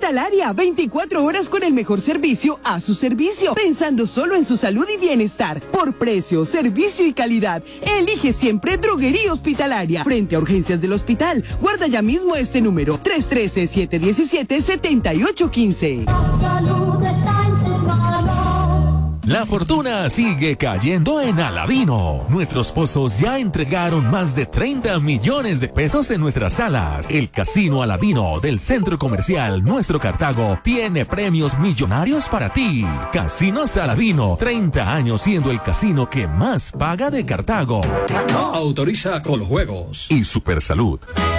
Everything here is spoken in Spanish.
Hospitalaria, 24 horas con el mejor servicio a su servicio, pensando solo en su salud y bienestar. Por precio, servicio y calidad, elige siempre Droguería Hospitalaria. Frente a urgencias del hospital, guarda ya mismo este número, 313-717-7815. La salud está en sus manos. La fortuna sigue cayendo en Aladino. Nuestros pozos ya entregaron más de 30 millones de pesos en nuestras salas. El Casino Aladino del Centro Comercial Nuestro Cartago tiene premios millonarios para ti. Casinos Aladino, 30 años siendo el casino que más paga de Cartago. Autoriza con juegos. Y Supersalud.